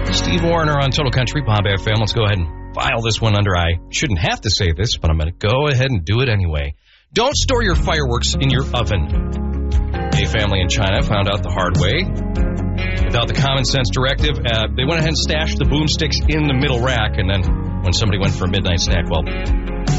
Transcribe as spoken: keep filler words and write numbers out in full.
Steve Warner on Total Country, Bob F M. Let's go ahead and file this one under. I shouldn't have to say this, but I'm going to go ahead and do it anyway. Don't store your fireworks in your oven. A family in China found out the hard way. Without the common sense directive, uh, they went ahead and stashed the boomsticks in the middle rack, and then when somebody went for a midnight snack, well,